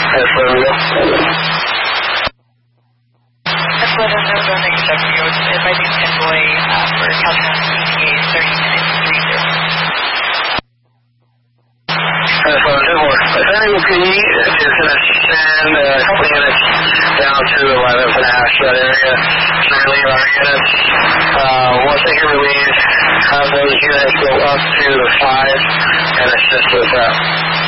That's where we go. That's what I'm going to negative. You're advising convoy for Caltrans ETA 30 minutes 30. That's what I'm doing. Ascending P is going to send a couple units down to 11 for that area to relieve our units. Once they get relieved, have those units go up to 5 and assist with that.